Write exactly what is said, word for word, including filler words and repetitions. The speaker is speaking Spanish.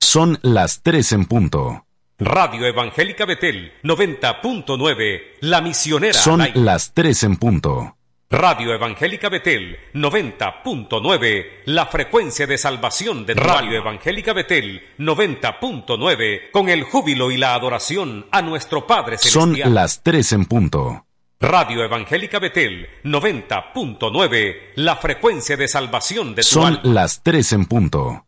Son las tres en punto. Radio Evangélica Betel, noventa punto nueve, La Misionera. Son las tres en punto. Radio Evangélica Betel, noventa punto nueve, la frecuencia de salvación de Radio Evangélica Betel, noventa punto nueve, con el júbilo y la adoración a nuestro Padre Celestial. Son las tres en punto. Radio Evangélica Betel, noventa punto nueve, la frecuencia de salvación de tu Son alma. las tres en punto.